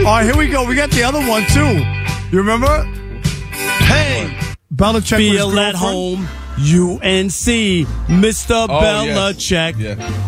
right, here we go. We got the other one, too. You remember? Hey, Belichick Feel with his at girlfriend. home. UNC, Mr. Oh, yes. Belichick. Yeah.